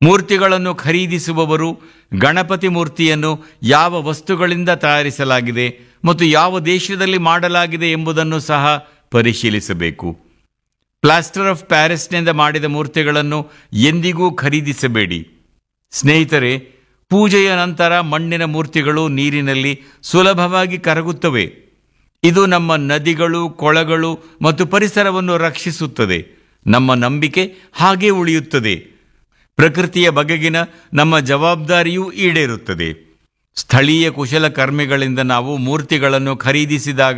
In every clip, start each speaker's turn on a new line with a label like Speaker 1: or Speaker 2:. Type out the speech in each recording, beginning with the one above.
Speaker 1: ಮೂರ್ತಿಗಳನ್ನು ಖರೀದಿಸುವವರು ಗಣಪತಿ ಮೂರ್ತಿಯನ್ನು ಯಾವ ವಸ್ತುಗಳಿಂದ ತಯಾರಿಸಲಾಗಿದೆ ಮತ್ತು ಯಾವ ದೇಶದಲ್ಲಿ ಮಾಡಲಾಗಿದೆ ಎಂಬುದನ್ನು ಸಹ ಪರಿಶೀಲಿಸಬೇಕು. ಪ್ಲಾಸ್ಟರ್ ಆಫ್ ಪ್ಯಾರಿಸ್ನಿಂದ ಮಾಡಿದ ಮೂರ್ತಿಗಳನ್ನು ಎಂದಿಗೂ ಖರೀದಿಸಬೇಡಿ. ಸ್ನೇಹಿತರೆ, ಪೂಜೆಯ ನಂತರ ಮಣ್ಣಿನ ಮೂರ್ತಿಗಳು ನೀರಿನಲ್ಲಿ ಸುಲಭವಾಗಿ ಕರಗುತ್ತವೆ. ಇದು ನಮ್ಮ ನದಿಗಳು, ಕೊಳಗಳು ಮತ್ತು ಪರಿಸರವನ್ನು ರಕ್ಷಿಸುತ್ತದೆ. ನಮ್ಮ ನಂಬಿಕೆ ಹಾಗೇ ಉಳಿಯುತ್ತದೆ. ಪ್ರಕೃತಿಯ ಬಗೆಗಿನ ನಮ್ಮ ಜವಾಬ್ದಾರಿಯೂ ಈಡೇರುತ್ತದೆ. ಸ್ಥಳೀಯ ಕುಶಲಕರ್ಮಿಗಳಿಂದ ನಾವು ಮೂರ್ತಿಗಳನ್ನು ಖರೀದಿಸಿದಾಗ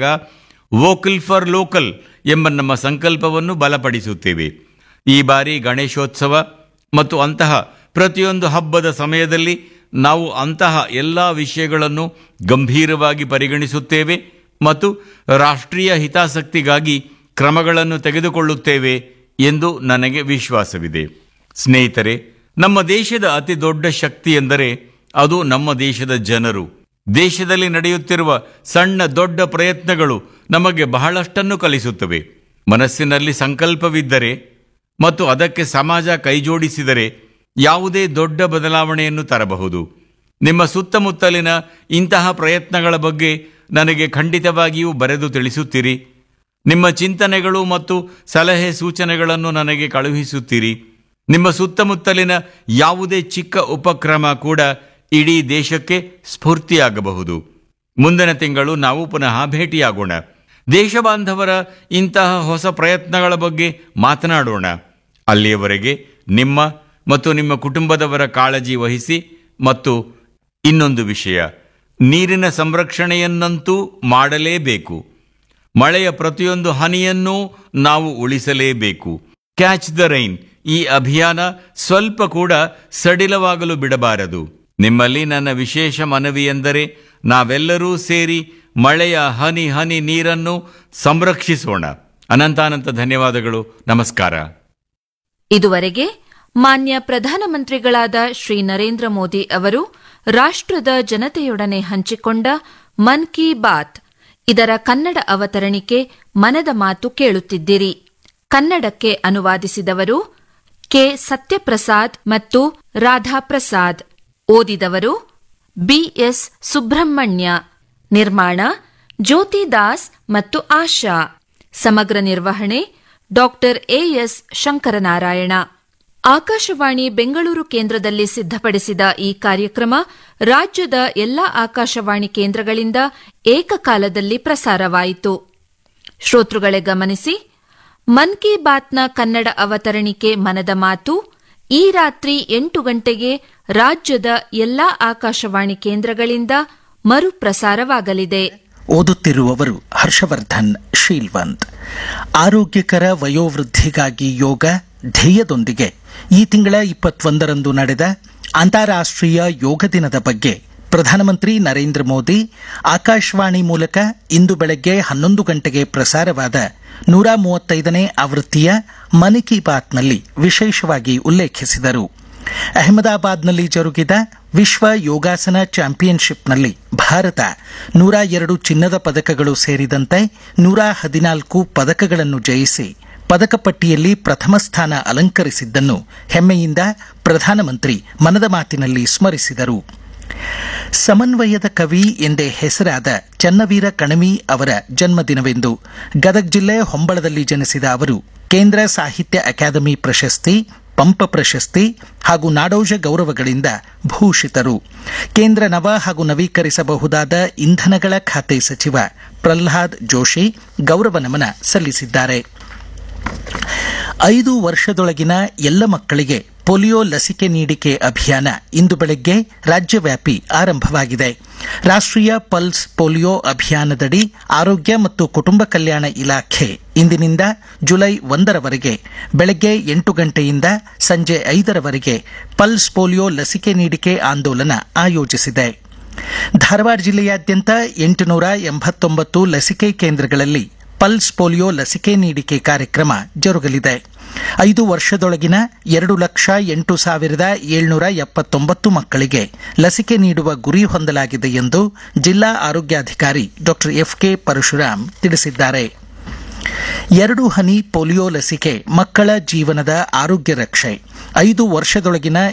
Speaker 1: ವೋಕಲ್ ಫಾರ್ ಲೋಕಲ್ ಎಂಬ ನಮ್ಮ ಸಂಕಲ್ಪವನ್ನು ಬಲಪಡಿಸುತ್ತೇವೆ. ಈ ಬಾರಿ ಗಣೇಶೋತ್ಸವ ಮತ್ತು ಅಂತಹ ಪ್ರತಿಯೊಂದು ಹಬ್ಬದ ಸಮಯದಲ್ಲಿ ನಾವು ಅಂತಹ ಎಲ್ಲ ವಿಷಯಗಳನ್ನು ಗಂಭೀರವಾಗಿ ಪರಿಗಣಿಸುತ್ತೇವೆ ಮತ್ತು ರಾಷ್ಟ್ರೀಯ ಹಿತಾಸಕ್ತಿಗಾಗಿ ಕ್ರಮಗಳನ್ನು ತೆಗೆದುಕೊಳ್ಳುತ್ತೇವೆ ಎಂದು ನನಗೆ ವಿಶ್ವಾಸವಿದೆ. ಸ್ನೇಹಿತರೆ, ನಮ್ಮ ದೇಶದ ಅತಿ ದೊಡ್ಡ ಶಕ್ತಿ ಎಂದರೆ ಅದು ನಮ್ಮ ದೇಶದ ಜನರು. ದೇಶದಲ್ಲಿ ನಡೆಯುತ್ತಿರುವ ಸಣ್ಣ ದೊಡ್ಡ ಪ್ರಯತ್ನಗಳು ನಮಗೆ ಬಹಳಷ್ಟನ್ನು ಕಲಿಸುತ್ತವೆ. ಮನಸ್ಸಿನಲ್ಲಿ ಸಂಕಲ್ಪವಿದ್ದರೆ ಮತ್ತು ಅದಕ್ಕೆ ಸಮಾಜ ಕೈಜೋಡಿಸಿದರೆ ಯಾವುದೇ ದೊಡ್ಡ ಬದಲಾವಣೆಯನ್ನು ತರಬಹುದು. ನಿಮ್ಮ ಸುತ್ತಮುತ್ತಲಿನ ಇಂತಹ ಪ್ರಯತ್ನಗಳ ಬಗ್ಗೆ ನನಗೆ ಖಂಡಿತವಾಗಿಯೂ ಬರೆದು ತಿಳಿಸುತ್ತೀರಿ. ನಿಮ್ಮ ಚಿಂತನೆಗಳು ಮತ್ತು ಸಲಹೆ ಸೂಚನೆಗಳನ್ನು ನನಗೆ ಕಳುಹಿಸುತ್ತೀರಿ. ನಿಮ್ಮ ಸುತ್ತಮುತ್ತಲಿನ ಯಾವುದೇ ಚಿಕ್ಕ ಉಪಕ್ರಮ ಕೂಡ ಇಡೀ ದೇಶಕ್ಕೆ ಸ್ಫೂರ್ತಿಯಾಗಬಹುದು. ಮುಂದಿನ ತಿಂಗಳು ನಾವು ಪುನಃ ಭೇಟಿಯಾಗೋಣ. ದೇಶಬಾಂಧವರ ಇಂತಹ ಹೊಸ ಪ್ರಯತ್ನಗಳ ಬಗ್ಗೆ ಮಾತನಾಡೋಣ. ಅಲ್ಲಿಯವರೆಗೆ ನಿಮ್ಮ ಮತ್ತು ನಿಮ್ಮ ಕುಟುಂಬದವರ ಕಾಳಜಿ ವಹಿಸಿ. ಮತ್ತು ಇನ್ನೊಂದು ವಿಷಯ, ನೀರಿನ ಸಂರಕ್ಷಣೆಯನ್ನಂತೂ ಮಾಡಲೇಬೇಕು. ಮಳೆಯ ಪ್ರತಿಯೊಂದು ಹನಿಯನ್ನೂ ನಾವು ಉಳಿಸಲೇಬೇಕು. ಕ್ಯಾಚ್ ದ ರೈನ್ ಈ ಅಭಿಯಾನ ಸ್ವಲ್ಪ ಕೂಡ ಸಡಿಲವಾಗಲು ಬಿಡಬಾರದು. ನಿಮ್ಮಲ್ಲಿ ನನ್ನ ವಿಶೇಷ ಮನವಿ ಎಂದರೆ ನಾವೆಲ್ಲರೂ ಸೇರಿ ಮಳೆಯ ಹನಿ ಹನಿ ನೀರನ್ನು ಸಂರಕ್ಷಿಸೋಣ. ಅನಂತಾನಂತ ಧನ್ಯವಾದಗಳು. ನಮಸ್ಕಾರ.
Speaker 2: ಇದುವರೆಗೆ ಮಾನ್ಯ ಪ್ರಧಾನಮಂತ್ರಿಗಳಾದ ಶ್ರೀ ನರೇಂದ್ರ ಮೋದಿ ಅವರು ರಾಷ್ಟ್ರದ ಜನತೆಯೊಡನೆ ಹಂಚಿಕೊಂಡ ಮನ್ ಕಿ ಬಾತ್ ಇದರ ಕನ್ನಡ ಅವತರಣಿಕೆ ಮನದ ಮಾತು ಕೇಳುತ್ತಿದ್ದಿರಿ. ಕನ್ನಡಕ್ಕೆ ಅನುವಾದಿಸಿದವರು ಕೆ ಸತ್ಯಪ್ರಸಾದ್ ಮತ್ತು ರಾಧಾಪ್ರಸಾದ್. ಓದಿದವರು ಬಿಎಸ್ ಸುಬ್ರಹ್ಮಣ್ಯ. ನಿರ್ಮಾಣ ಜ್ಯೋತಿ ದಾಸ್ ಮತ್ತು ಆಶಾ. ಸಮಗ್ರ ನಿರ್ವಹಣೆ ಡಾ ಎಎಸ್ ಶಂಕರನಾರಾಯಣ. ಆಕಾಶವಾಣಿ ಬೆಂಗಳೂರು ಕೇಂದ್ರದಲ್ಲಿ ಸಿದ್ಧಪಡಿಸಿದ ಈ ಕಾರ್ಯಕ್ರಮ ರಾಜ್ಯದ ಎಲ್ಲಾ ಆಕಾಶವಾಣಿ ಕೇಂದ್ರಗಳಿಂದ ಏಕಕಾಲದಲ್ಲಿ ಪ್ರಸಾರವಾಯಿತು. ಶ್ರೋತೃಗಳೇ ಗಮನಿಸಿ, ಮನ್ ಕಿ ಬಾತ್ನ ಕನ್ನಡ ಅವತರಣಿಕೆ ಮನದ ಮಾತು ಈ ರಾತ್ರಿ 8 ಗಂಟೆಗೆ ರಾಜ್ಯದ ಎಲ್ಲಾ ಆಕಾಶವಾಣಿ ಕೇಂದ್ರಗಳಿಂದ ಮರುಪ್ರಸಾರವಾಗಲಿದೆ.
Speaker 3: ಓದುತ್ತಿರುವವರು ಹರ್ಷವರ್ಧನ್ ಶೀಲ್ವಂತ್. ಆರೋಗ್ಯಕರ ವಯೋವೃದ್ಧಿಗಾಗಿ ಯೋಗ ಧ್ಯೇಯದೊಂದಿಗೆ ಈ ತಿಂಗಳ 21ರಂದು ನಡೆದ ಅಂತಾರಾಷ್ಟ್ರೀಯ ಯೋಗ ದಿನದ ಬಗ್ಗೆ ಪ್ರಧಾನಮಂತ್ರಿ ನರೇಂದ್ರ ಮೋದಿ ಆಕಾಶವಾಣಿ ಮೂಲಕ ಇಂದು ಬೆಳಗ್ಗೆ 11 ಗಂಟೆಗೆ ಪ್ರಸಾರವಾದ 135ನೇ ಆವೃತ್ತಿಯ ಮನ್ ಕಿ ಬಾತ್ನಲ್ಲಿ ವಿಶೇಷವಾಗಿ ಉಲ್ಲೇಖಿಸಿದರು. ಅಹಮದಾಬಾದ್ನಲ್ಲಿ ಜರುಗಿದ ವಿಶ್ವ ಯೋಗಾಸನ ಚಾಂಪಿಯನ್ಶಿಪ್ನಲ್ಲಿ ಭಾರತ 102 ಚಿನ್ನದ ಪದಕಗಳು ಸೇರಿದಂತೆ 114 ಪದಕಗಳನ್ನು ಜಯಿಸಿ ಪದಕ ಪಟ್ಟಿಯಲ್ಲಿ ಪ್ರಥಮ ಸ್ಥಾನ ಅಲಂಕರಿಸಿದ್ದನ್ನು ಹೆಮ್ಮೆಯಿಂದ ಪ್ರಧಾನಮಂತ್ರಿ ಮನದ ಮಾತಿನಲ್ಲಿ ಸ್ಮರಿಸಿದರು. ಸಮನ್ವಯದ ಕವಿ ಎಂದೇ ಹೆಸರಾದ ಚನ್ನವೀರ ಕಣವಿ ಅವರ ಜನ್ಮದಿನವೆಂದು ಗದಗ ಜಿಲ್ಲೆ ಹೊಂಬಳದಲ್ಲಿ ಜನಿಸಿದ ಅವರು ಕೇಂದ್ರ ಸಾಹಿತ್ಯ ಅಕಾಡೆಮಿ ಪ್ರಶಸ್ತಿ, ಪಂಪ ಪ್ರಶಸ್ತಿ ಹಾಗೂ ನಾಡೋಜ ಗೌರವಗಳಿಂದ ಭೂಷಿತರು. ಕೇಂದ್ರ ನವ ಹಾಗೂ ನವೀಕರಿಸಬಹುದಾದ ಇಂಧನಗಳ ಖಾತೆ ಸಚಿವ ಪ್ರಹ್ಲಾದ್ ಜೋಶಿ ಗೌರವ ನಮನ ಸಲ್ಲಿಸಿದ್ದಾರೆ. 5 ವರ್ಷದೊಳಗಿನ ಎಲ್ಲ ಮಕ್ಕಳಿಗೆ ಪೋಲಿಯೋ ಲಸಿಕೆ ನೀಡಿಕೆ ಅಭಿಯಾನ ಇಂದು ಬೆಳಗ್ಗೆ ರಾಜ್ಯವ್ಯಾಪಿ ಆರಂಭವಾಗಿದೆ. ರಾಷ್ಟ್ರೀಯ ಪಲ್ಸ್ ಪೋಲಿಯೋ ಅಭಿಯಾನದಡಿ ಆರೋಗ್ಯ ಮತ್ತು ಕುಟುಂಬ ಕಲ್ಯಾಣ ಇಲಾಖೆ ಇಂದಿನಿಂದ ಜುಲೈ 1ರವರೆಗೆ ಬೆಳಗ್ಗೆ 8 ಗಂಟೆಯಿಂದ ಸಂಜೆ 5ರವರೆಗೆ ಪಲ್ಸ್ ಪೋಲಿಯೋ ಲಸಿಕೆ ನೀಡಿಕೆ ಆಂದೋಲನ ಆಯೋಜಿಸಿದೆ. ಧಾರವಾಡ ಜಿಲ್ಲೆಯಾದ್ಯಂತ 889 ಲಸಿಕೆ ಕೇಂದ್ರಗಳಲ್ಲಿ ಪಲ್ಸ್ ಪೋಲಿಯೋ ಲಸಿಕೆ ನೀಡಿಕೆ ಕಾರ್ಯಕ್ರಮ ಜರುಗಲಿದೆ. 5 ವರ್ಷದೊಳಗಿನ 2,08,779 ಮಕ್ಕಳಿಗೆ ಲಸಿಕೆ ನೀಡುವ ಗುರಿ ಹೊಂದಲಾಗಿದೆ ಎಂದು ಜಿಲ್ಲಾ ಆರೋಗ್ಯಾಧಿಕಾರಿ ಡಾ ಎಫ್ಕೆ ಪರಶುರಾಮ್ ತಿಳಿಸಿದ್ದಾರೆ. 2 ಹನಿ ಪೋಲಿಯೋ ಲಸಿಕೆ ಮಕ್ಕಳ ಜೀವನದ ಆರೋಗ್ಯ ರಕ್ಷೆ. 5 ವರ್ಷದೊಳಗಿನ